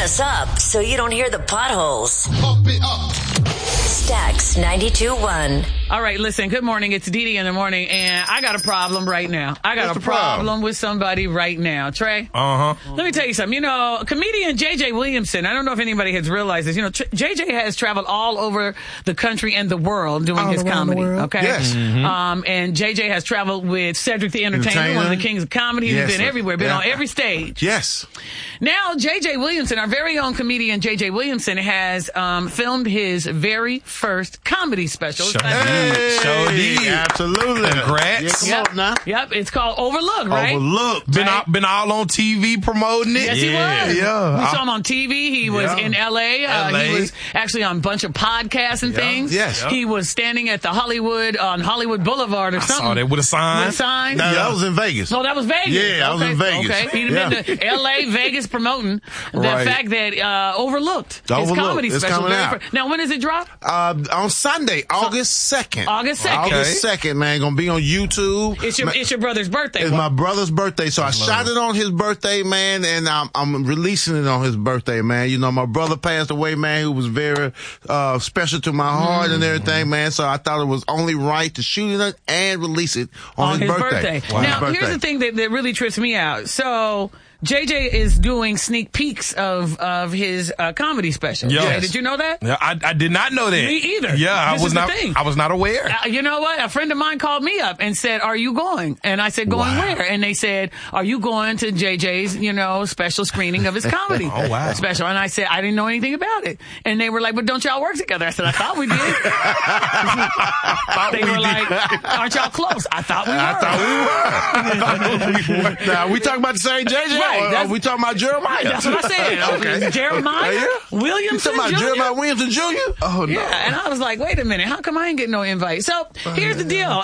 us up so you don't hear the potholes. Pump it up. Stax 92.1. All right, listen, good morning. It's Dee Dee in the morning, and I got a problem right now. I got What's a the problem? problem with somebody right now. Trey? Uh-huh. Let me tell you something. You know, comedian J.J. Williamson, I don't know if anybody has realized this. You know, J.J. has traveled all over the country and the world doing his comedy. Okay? Yes. And J.J. has traveled with Cedric the Entertainer, one of the kings of comedy. He's Yes, been sir. everywhere, been on every stage. Yes. Now, J.J. Williamson, our very own comedian J.J. Williamson, has filmed his very first comedy special. Absolutely. Congrats. Yeah, come on now. Yep, it's called Overlook, right? Overlooked. Been all on TV promoting it. Yes, he was. Yeah. We saw him on TV. He was in L.A. He was actually on a bunch of podcasts and things. Yes. He was standing at the Hollywood Boulevard or something. Saw that with a sign. With a sign. No, that was in Vegas. No, that was Vegas. Yeah, I was in Vegas. Okay, he'd have been to L.A., Vegas promoting the Right. fact that Overlooked, his Overlooked. comedy It's special. coming out. Now, when does it drop? On Sunday, August 2nd. August 2nd. August 2nd, man. Gonna be on YouTube. It's your brother's birthday. It's my brother's birthday, so I shot it on his birthday, man, and I'm releasing it on his birthday, man. You know, my brother passed away, man, who was very special to my heart and everything, man. So I thought it was only right to shoot it and release it on his birthday. Wow. Now, here's the thing that really trips me out. So JJ is doing sneak peeks of his comedy special. Yes. Okay, did you know that? Yeah, I did not know that. Me either. Yeah, This is the thing. I was not aware. You know what? A friend of mine called me up and said, "Are you going?" And I said, "Going where?" And they said, "Are you going to JJ's, special screening of his comedy special?" And I said, "I didn't know anything about it." And they were like, "But don't y'all work together?" I said, "I thought we did." They were like, "Aren't y'all close?" I thought we were. Now, we talking about the same JJ? Right, Or we talking about Jeremiah? That's what I said. Okay. Jeremiah Williamson You talking about Jr.? Jeremiah Williamson Jr.? Oh, no. Yeah, and I was like, wait a minute, how come I ain't getting no invite? So here's the deal.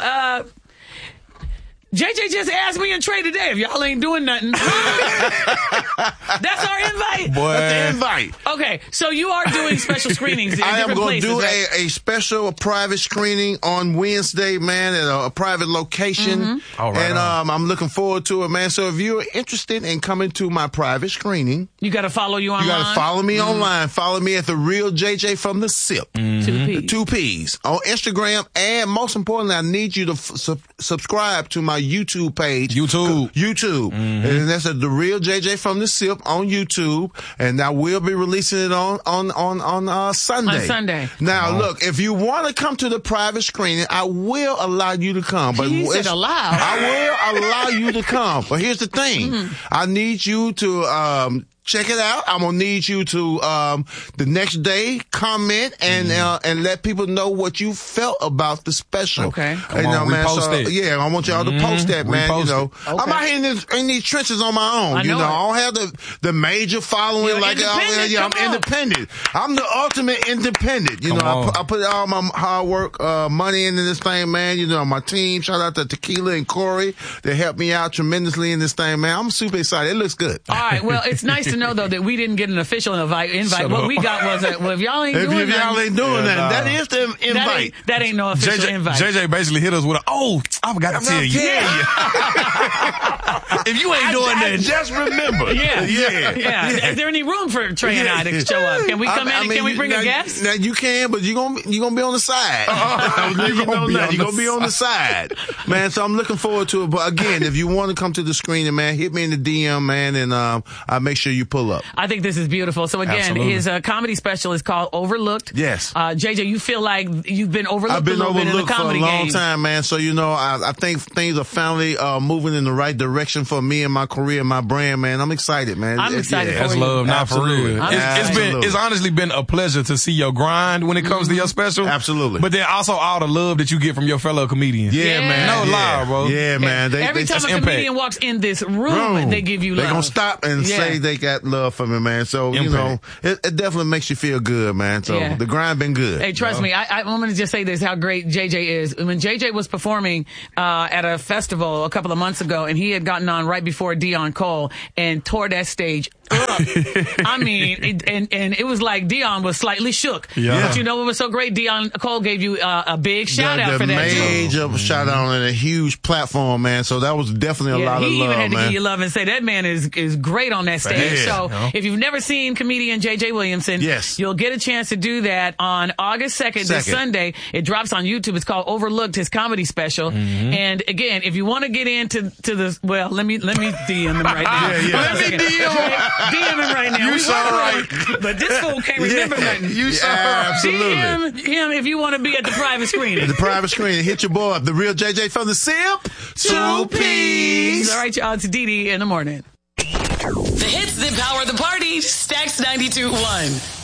JJ just asked me and Trey today if y'all ain't doing nothing. That's our invite. Boy. That's the invite. Okay, so you are doing special screenings in I am different going to places, do right? a special private screening on Wednesday, man, at a private location. All right, And I'm looking forward to it, man. So if you're interested in coming to my private screening, You got to follow you online. you got to follow me online. Follow me at The Real JJ from the SIP. 2 P's. On Instagram. And most importantly, I need you to subscribe to my YouTube page. YouTube. And that's at The Real JJ from the SIP on YouTube. And I will be releasing it on Sunday. On Sunday. Now, look, if you want to come to the private screening, I will allow you to come. But He said allow. I will allow you to come. But here's the thing. I need you to check it out. I'm gonna need you to the next day comment and let people know what you felt about the special. Okay. Come on, repost it. Yeah, I want y'all to post that, man. Repost You know, it. I'm out here in these trenches on my own. I know it. I don't have the major following You're like independent. I'm Come on. independent. I'm the ultimate independent. You Come know, on. I put all my hard work, money into this thing, man. You know, my team. Shout out to Tequila and Corey. They helped me out tremendously in this thing, man. I'm super excited. It looks good. All right, well, it's nice to know, though, that we didn't get an official invite. Shut What up. we got was if y'all ain't doing If y'all ain't doing that, nah. that is the invite. that ain't no official invite. JJ basically hit us with I forgot to tell you. If you ain't doing that, just remember. Yeah. Yeah. Is there any room for Trey and I to show up? Can we come in and can we bring a guest? Now you can, but you gonna be on the side. You gonna be on the side, man. So I'm looking forward to it. But again, if you want to come to the screening, man, hit me in the DM, man, and I'll make sure you pull up. I think this is beautiful. So again, Absolutely. his comedy special is called Overlooked. Yes. JJ, you feel like you've been overlooked I've been a little bit in the overlooked for a comedy long game. time, man. So, I think things are finally moving in the right direction for me and my career and my brand, man. I'm excited, man. I'm excited for that's you. love, not for real. Absolutely. It's honestly been a pleasure to see your grind when it comes to your special. Absolutely. But then also all the love that you get from your fellow comedians. Yeah, man. No yeah. lie, bro. Yeah, man. Every time a comedian walks in this room, they give you love. They're going to stop and say they got love for me, man. So, Impact. it definitely makes you feel good, man. So the grind been good. Hey, trust me, I'm going to just say this, how great JJ is. When JJ was performing at a festival a couple of months ago, and he had gotten on right before Dion Cole and tore that stage up. I mean, and it was like Dion was slightly shook. Yeah. But you know what was so great? Dion Cole gave you a big shout out for that. Major shout out on a huge platform, man. So that was definitely a lot of love, man. He even had to give you love and say that man is great on that stage. Yeah. So if you've never seen comedian J.J. Williamson, you'll get a chance to do that on August 2nd, this Sunday. It drops on YouTube. It's called Overlooked, his comedy special. And again, if you want to get into this, well, let me DM him right now. Let me DM him right now. You saw right. But this fool can't remember nothing. You saw right. Absolutely. DM him if you want to be at the private screening. The private screening. Hit your boy up. The real JJ from the Simp. 2 P's. All right, y'all. It's Dee Dee in the morning. The hits that power the party. Stacks 92.1.